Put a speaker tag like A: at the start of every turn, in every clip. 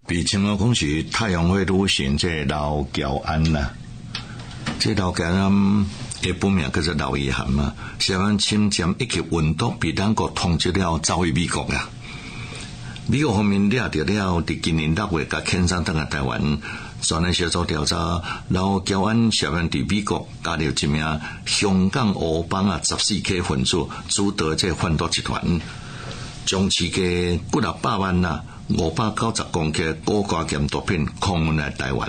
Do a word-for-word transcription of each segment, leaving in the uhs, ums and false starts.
A: 被称为讲是太阳花女神这老乔安啦，这老乔安的本名叫做老遗憾嘛，台湾侵占一级运毒被咱国统治了，走去美国啊。美国方面抓到了，伫今年六月甲遣送登来台湾，专案小组调查老乔安涉嫌伫美国加入一名香港乌帮啊十四 K 分子，主导这贩毒集团，将市价几六百万呐。五百九十公克高价咸毒品空运来台湾，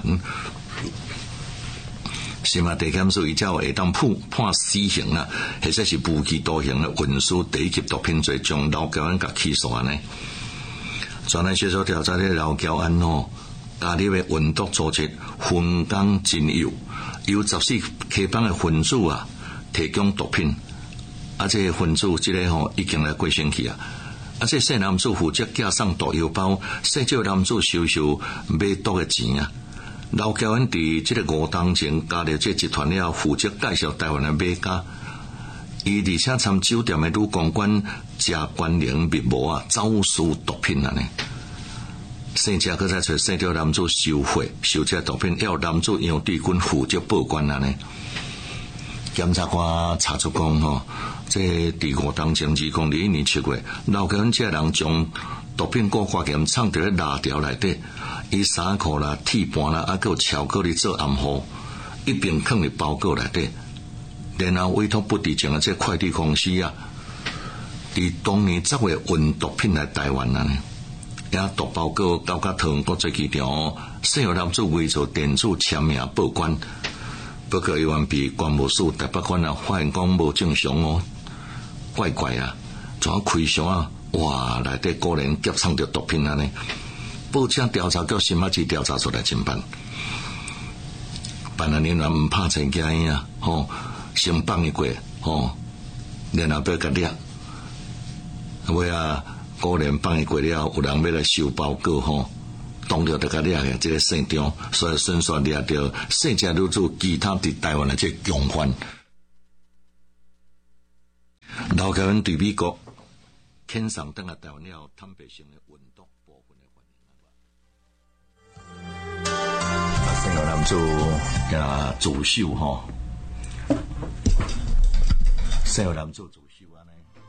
A: 新马地检署依照下当判判死刑啦，或者是无期徒刑的运输第一级毒品罪，将老乔安甲起诉安尼。专案小组调查咧老乔安哦，加入的运毒组织分工真有，由十四 K 帮的分子啊提供毒品，啊这个分子这个吼、哦、已经来过身去啊。啊！这细男子负责寄送毒药包，细少男子收受买毒的钱啊。老乔安伫这个五当前加入这集团了，负责介绍台湾的买家。伊而且参酒店的女公关加关联密谋啊，走私毒品啊呢。细只搁再找细条男子收货收这毒品，要男子杨志军负责报关啊呢。检察官查出讲吼。这第五当前二零二一年七月，老乔安这人将毒品高价咸藏伫咧拉条内底，伊衫裤啦、铁盘啦，啊，佮超过咧做暗号，一并放入包裹内底，然后委托不知情的这快递公司啊，伫当年十月运毒品来台湾啊，也毒包裹交甲桃园国际机场，细号男子伪造电子签名报关，不过伊完被关务署台北关啊发现讲无正常哦。怪怪啊！怎啊开箱啊？哇！内底果然夹藏着毒品啊呢！报警调查叫新马市调查出来侦办，办案人员唔怕钱惊啊！吼，先放伊过吼，然后要甲掠，尾啊果然放伊过了，有人要来收包裹吼，当着得甲掠嘅这个现场，所以顺续掠到细只女子其他伫台湾的这共犯。老乔安对美国遣送登来台湾了，坦白性的运毒部分的反应啊，新有男子也自首吼，新有男子自首安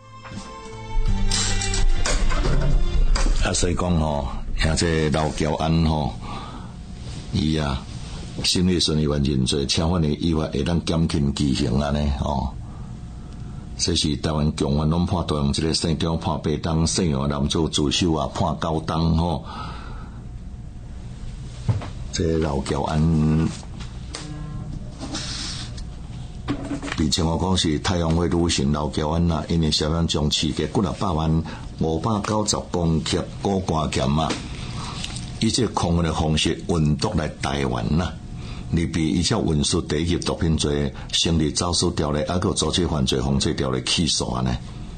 A: 尼，啊，所以讲吼，像这老乔安吼，伊啊，审理顺利完认罪，请法院依法会当减轻其刑安尼吼。这是台湾共案拢判大用，这个县长判八当，姓杨男子自首啊判九当吼。这个老乔安被称为讲是太阳花女神老乔安啦，因为涉嫌将市价几六百万五百九十公克高价咸啊，以这空运的方式运毒来台湾啦。你比依照运输第一级毒品罪成立走私条例，还有组织犯罪防治条例起诉啊呢？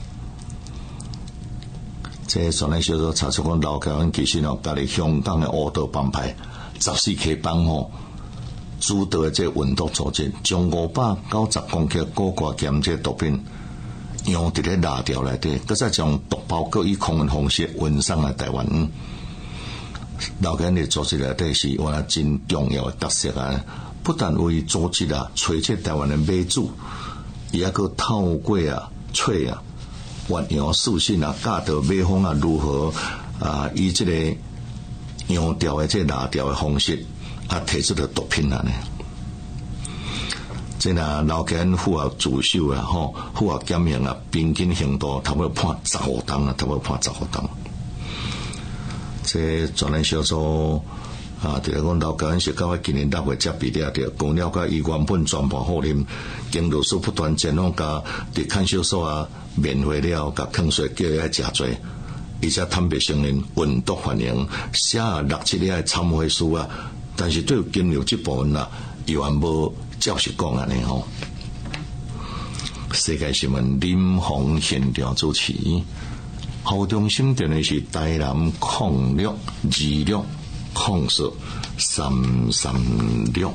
A: 这专案小组查出讲，老乔安其实哦，家己香港的乌道帮派十四 K 帮吼，主导的这运毒组织，将五百九十公克高价咸这毒品用伫咧拉条内底，佮再将毒包裹以空运方式运送来台湾。老乔安的组织内底是原来真重要的角色啊！不但为组织啊揣测台湾的买主，伊还佫透过啊揣啊越洋书信啊，教导买方啊如何啊以这个洋调的这拉调的方式啊提出了毒品啊呢。这若老乔安符合自首啊吼，符合减刑啊，平均刑度差不多判十五当啊，差不多判十五当。这专案小组啊，就是讲老乔安是到今年六月才被抓到，讲了解伊原本全部后任，经律师不断前往甲伫看守所啊，免费了甲坑水叫伊来食罪，而且坦白承认运毒反应，写六七页忏悔书啊，但是对金流这部分啊，伊还无照实讲安尼吼。世界新闻林鸿现场主持。号中心电的是台南控六二六控数三三六。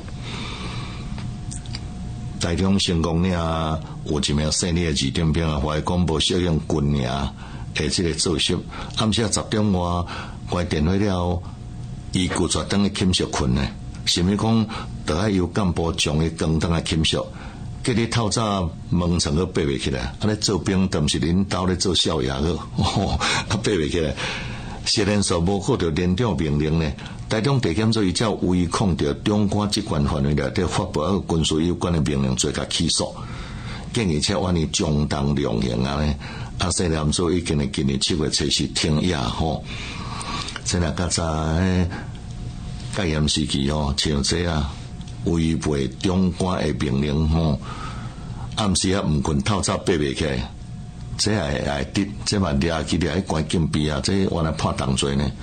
A: 台中成功岭有一名姓李的二点兵啊，怀疑讲无适应军营的这个作息，暗时十点外关电话了， 伊旧绝灯的侵蚀群呢，是咪讲得爱由干部将伊光灯的侵蚀，叫你透早门窗都爬袂起来，啊咧做兵，但是领导咧做少爷个，哦，啊爬袂起来。实连所无靠着连长命令呢，台中地检署依照违抗着中华职权范围内底发布一个军事有关的命令，做甲起诉，建议且万一中当量刑啊呢，啊西南署已经係今年七月七日停业吼，即係較早誒戒嚴時期吼，像這啊違背中官的命令吼，暗時啊毋困透早爬袂起來。這係係啲，這嘛掠起掠喺關禁閉啊！這原來判重罪呢，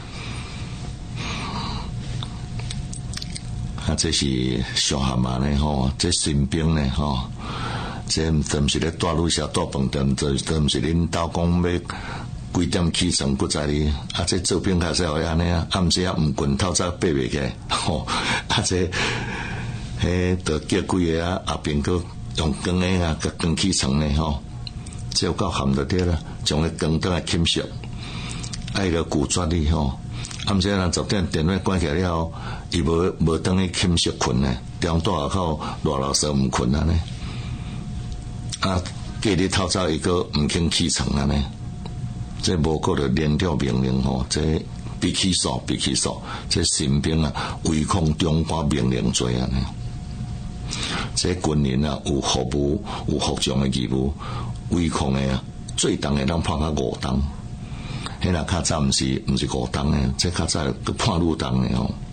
A: 啊，這是上下嘛呢吼，這新兵呢吼，這都唔是咧大路社大飯店，都都唔是恁兜講要幾點起床不在哩，啊，這做兵較使會安尼啊，暗時啊毋困透早爬袂起來，吼，啊，這迄都叫幾個啊阿兵佫用光誒啊，甲光起床呢吼。只有夠含就對啦，將佢光燈來侵蝕，愛個固絕你吼。暗時人十點電話關起來了，伊無無當去侵蝕困呢，中大下口熱老實毋困啊呢。啊，叫你透早伊個毋肯起床啊呢，這無靠着連長命令吼，這必起訴必起訴，這新兵啊違抗中華命令罪啊呢。這軍人啊有服務有服從的義務。違抗的啊，最重的人判到五重，迄若較早毋是毋是五重的，即較早都判六重的吼。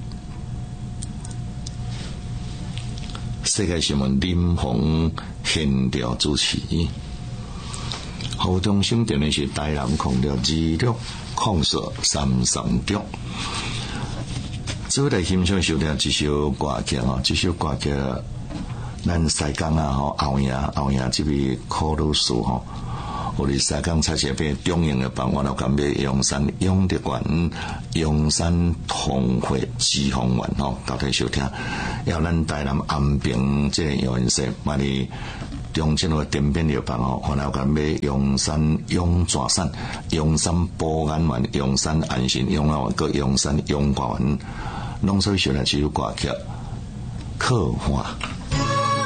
A: 世界新聞林峰現調主持，後中心電的是台南空調二六空色三三六。做嚟欣賞收聽這首歌曲哦，這首歌曲。咱西港啊，吼後營後營這邊考老師吼，我哋西港菜市邊中型嘅房，我就感覺陽山永德園、陽山同會志宏園吼，到底收聽。要咱台南安平這個陽山，嘛哩中正個店邊嘅房吼，我就感覺陽山永泉山、陽山保安園、陽山安心永安園、個陽山永華園，攏所以選來這首歌曲，客話。